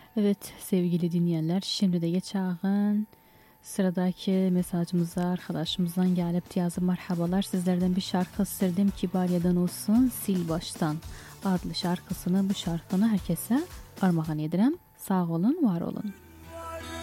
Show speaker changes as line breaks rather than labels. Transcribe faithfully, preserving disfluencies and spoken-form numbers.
Evet sevgili dinleyenler, şimdi de geçen sıradaki mesajımıza arkadaşımızdan gelip yazı merhabalar, sizlerden bir şarkı istedim, Kibarya'dan olsun Sil Baştan adlı şarkısını, bu şarkını herkese armağan ederim. Sağ olun, var olun.